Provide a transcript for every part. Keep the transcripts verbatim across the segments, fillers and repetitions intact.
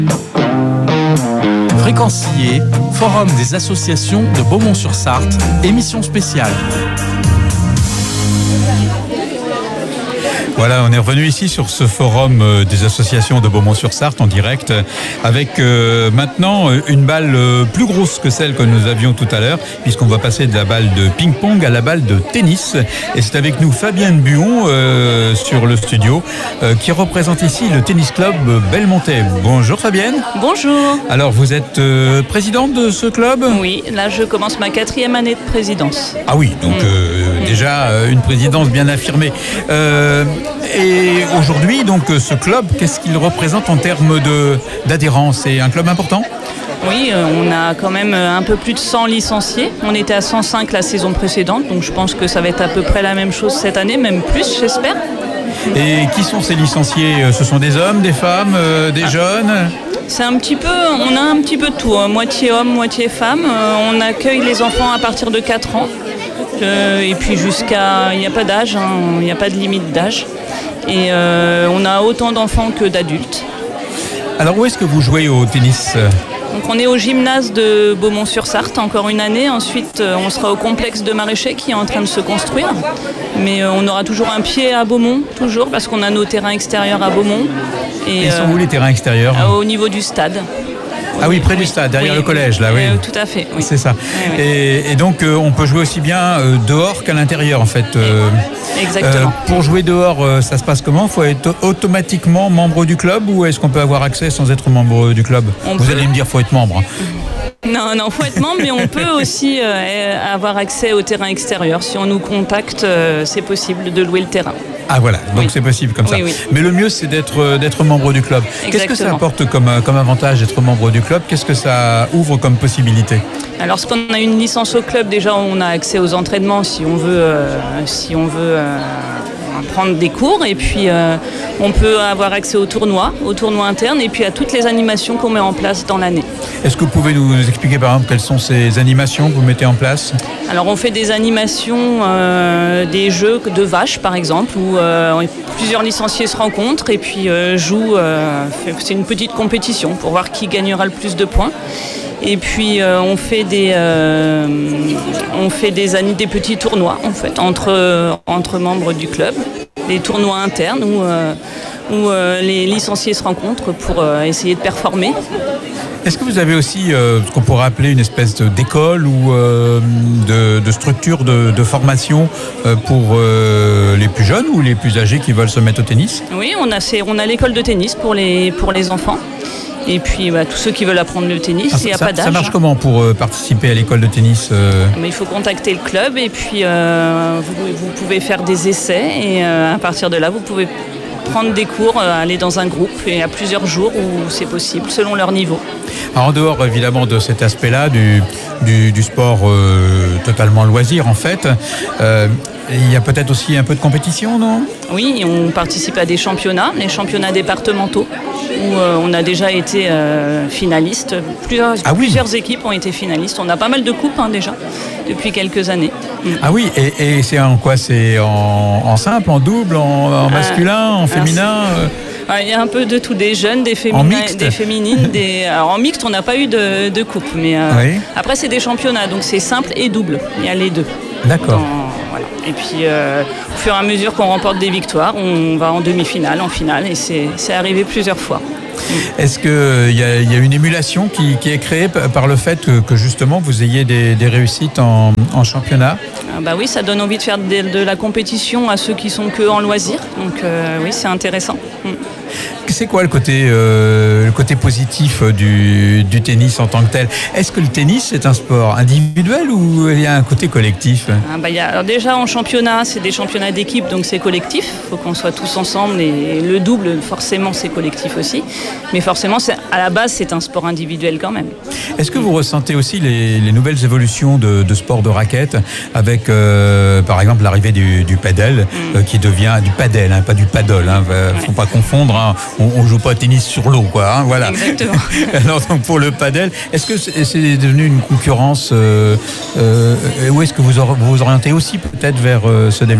Fréquencier, Forum des associations de Beaumont-sur-Sarthe, émission spéciale. Voilà, on est revenu ici sur ce forum des associations de Beaumont-sur-Sarthe en direct avec euh, maintenant une balle plus grosse que celle que nous avions tout à l'heure, puisqu'on va passer de la balle de ping-pong à la balle de tennis. Et c'est avec nous Fabienne Buon euh, sur le studio euh, qui représente ici le tennis club Belmontais. Bonjour Fabienne. Bonjour. Alors vous êtes euh, présidente de ce club ? Oui, là je commence ma quatrième année de présidence. Ah oui, donc mmh. euh, déjà euh, une présidence bien affirmée. Euh, Et aujourd'hui, donc, ce club, qu'est-ce qu'il représente en termes de, d'adhérence ? C'est un club important ? Oui, on a quand même un peu plus de cent licenciés. On était à cent cinq la saison précédente, donc je pense que ça va être à peu près la même chose cette année, même plus, j'espère. Et qui sont ces licenciés ? Ce sont des hommes, des femmes, euh, des ah. jeunes ? C'est un petit peu, on a un petit peu de tout, hein. Moitié hommes, moitié femmes. On accueille les enfants à partir de quatre ans. Euh, et puis jusqu'à... Il n'y a pas d'âge, hein. Il n'y a pas de limite d'âge. Et euh, on a autant d'enfants que d'adultes. Alors où est-ce que vous jouez au tennis ? Donc on est au gymnase de Beaumont-sur-Sarthe encore une année. Ensuite on sera au complexe de Maraîcher qui est en train de se construire. Mais on aura toujours un pied à Beaumont, toujours, parce qu'on a nos terrains extérieurs à Beaumont. Et ils sont euh, où les terrains extérieurs ? Au niveau du stade. Ah oui, près du stade, derrière oui, le collège, là, oui. Euh, tout à fait, oui. C'est ça. Oui, oui. Et, et donc, euh, on peut jouer aussi bien euh, dehors qu'à l'intérieur, en fait. Euh, Exactement. Euh, pour jouer dehors, euh, ça se passe comment ? Il faut être automatiquement membre du club ou est-ce qu'on peut avoir accès sans être membre du club ? on Vous peut... allez me dire, il faut être membre. Non, non, il faut être membre, mais on peut aussi euh, avoir accès au terrain extérieur. Si on nous contacte, euh, c'est possible de louer le terrain. Ah voilà, donc oui. C'est possible comme ça. Oui, oui. Mais le mieux, c'est d'être, d'être membre du club. Exactement. Qu'est-ce que ça apporte comme, comme avantage d'être membre du club ? Qu'est-ce que ça ouvre comme possibilité ? Alors, lorsqu'on a une licence au club, déjà, on a accès aux entraînements si on veut, euh, si on veut euh, prendre des cours. Et puis, euh, on peut avoir accès aux tournois, aux tournois internes et puis à toutes les animations qu'on met en place dans l'année. Est-ce que vous pouvez nous expliquer, par exemple, quelles sont ces animations que vous mettez en place ? Alors, on fait des animations, euh, des jeux de vaches, par exemple, où euh, plusieurs licenciés se rencontrent et puis euh, jouent. Euh, c'est une petite compétition pour voir qui gagnera le plus de points. Et puis euh, on fait des euh, on fait des, des petits tournois en fait entre entre membres du club, des tournois internes où euh, où euh, les licenciés se rencontrent pour euh, essayer de performer. Est-ce que vous avez aussi euh, ce qu'on pourrait appeler une espèce d'école ou euh, de, de structure de, de formation euh, pour euh, les plus jeunes ou les plus âgés qui veulent se mettre au tennis ? Oui, on a c'est, on a l'école de tennis pour les pour les enfants. Et puis bah, tous ceux qui veulent apprendre le tennis, il n'y a ça, pas d'âge. Ça marche comment pour euh, participer à l'école de tennis euh... Mais il faut contacter le club et puis euh, vous, vous pouvez faire des essais et euh, à partir de là vous pouvez prendre des cours, euh, aller dans un groupe et à plusieurs jours où c'est possible selon leur niveau. Alors, en dehors évidemment de cet aspect-là du, du, du sport euh, totalement loisir en fait, euh, il y a peut-être aussi un peu de compétition, non ? Oui, on participe à des championnats, les championnats départementaux, où euh, on a déjà été euh, finaliste. Plusieurs, ah oui. plusieurs équipes ont été finalistes. On a pas mal de coupes hein, déjà, depuis quelques années. Mm. Ah oui, et, et c'est en quoi ? C'est en, en simple, en double, en, en masculin, euh, en féminin euh... Il y a un peu de tout, des jeunes, des, féminins, des féminines. Des... Alors en mixte, on n'a pas eu de, de coupe, mais euh, oui. Après c'est des championnats, donc c'est simple et double. Il y a les deux. D'accord. Dans... Voilà. Et puis euh, au fur et à mesure qu'on remporte des victoires, on va en demi-finale, en finale, et c'est, c'est arrivé plusieurs fois. Est-ce qu'il y, y a une émulation qui, qui est créée par le fait que, que justement vous ayez des, des réussites en, en championnat ? ah bah oui, ça donne envie de faire de, de la compétition à ceux qui sont que en loisir. Donc euh, oui, c'est intéressant. Mm. C'est quoi le côté, euh, le côté positif du, du tennis en tant que tel ? Est-ce que le tennis est un sport individuel ou il y a un côté collectif ? ah bah y a, alors déjà en championnat, c'est des championnats d'équipe, donc c'est collectif. Il faut qu'on soit tous ensemble et le double, forcément, c'est collectif aussi. Mais forcément, c'est, à la base, c'est un sport individuel quand même. Est-ce que vous ressentez aussi les, les nouvelles évolutions de, de sport de raquette avec, euh, par exemple, l'arrivée du, du padel mm. euh, qui devient du padel, hein, pas du paddle. Hein, faut ouais. pas confondre. Hein. On, on joue pas au tennis sur l'eau, quoi. Hein, voilà. Exactement. Alors donc pour le padel, est-ce que c'est, c'est devenu une concurrence euh, euh, ou est-ce que vous vous orientez aussi peut-être vers euh, ce développement ?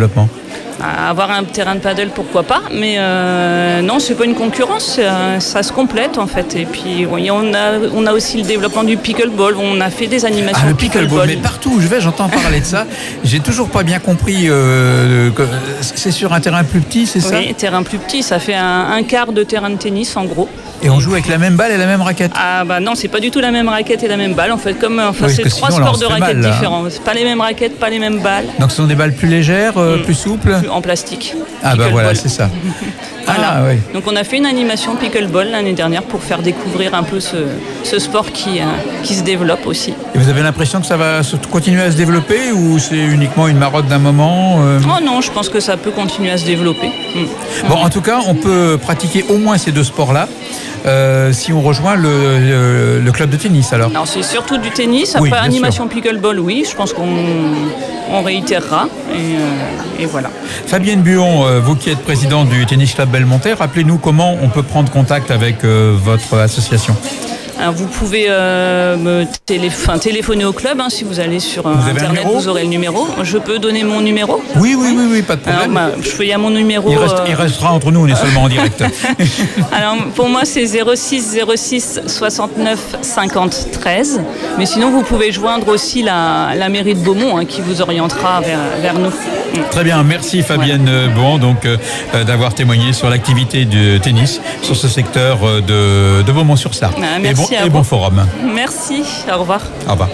avoir un terrain de paddle, pourquoi pas, mais euh, non, c'est pas une concurrence, ça, ça se complète en fait. Et puis oui, on a, on a aussi le développement du pickleball, on a fait des animations ah, le pickleball. pickleball. Mais partout où je vais, j'entends parler de ça. J'ai toujours pas bien compris. Euh, que c'est sur un terrain plus petit, c'est ça ? Oui, terrain plus petit, ça fait un, un quart de terrain de tennis en gros. Et on joue avec la même balle et la même raquette ? Ah bah non, c'est pas du tout la même raquette et la même balle. En fait, comme enfin, oui, c'est trois sinon, sports de raquettes mal, différents. C'est pas les mêmes raquettes, pas les mêmes balles. Donc ce sont des balles plus légères, euh, mmh. plus souples ? Plus en plastique. Ah bah voilà, c'est ça. Voilà. Ah, oui. Donc on a fait une animation pickleball l'année dernière pour faire découvrir un peu ce, ce sport qui, euh, qui se développe aussi. Et vous avez l'impression que ça va continuer à se développer ou c'est uniquement une marotte d'un moment euh... Oh non, je pense que ça peut continuer à se développer. Mmh. Bon, en tout cas, on peut pratiquer au moins ces deux sports-là. Euh, si on rejoint le, le, le club de tennis alors. Non, c'est surtout du tennis. Après, oui, animation sûr. Pickleball, oui, je pense qu'on on réitérera. Et, euh, et voilà. Fabienne Buon, euh, vous qui êtes présidente du Tennis Club Belmontet, rappelez-nous comment on peut prendre contact avec euh, votre association. Alors vous pouvez euh, me télé- téléphoner au club, hein, si vous allez sur euh, vous Internet, vous aurez le numéro. Je peux donner mon numéro ? Oui, oui, oui, oui, pas de problème. Alors, bah, je peux, il y a mon numéro. Il, reste, euh... il restera entre nous, on est seulement en direct. Alors pour moi c'est zéro six zéro six soixante-neuf cinquante treize. Mais sinon vous pouvez joindre aussi la, la mairie de Beaumont, hein, qui vous orientera vers, vers nous. Très bien, merci Fabienne ouais. Buon donc, euh, d'avoir témoigné sur l'activité du tennis sur ce secteur de, de Beaumont-sur-Sarthe. Ah, merci. Et bon forum. Merci, au revoir. Au revoir.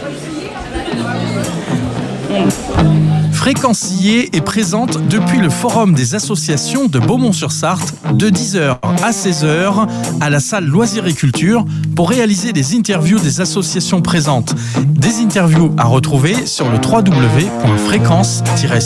Fréquencier est présente depuis le Forum des associations de Beaumont-sur-Sarthe de dix heures à seize heures à la salle Loisirs et Culture pour réaliser des interviews des associations présentes. Des interviews à retrouver sur le w w w point fréquence tiret